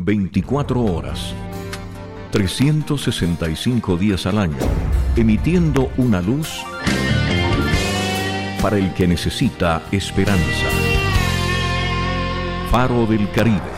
24 horas, 365 días al año, emitiendo una luz para el que necesita esperanza. Faro del Caribe.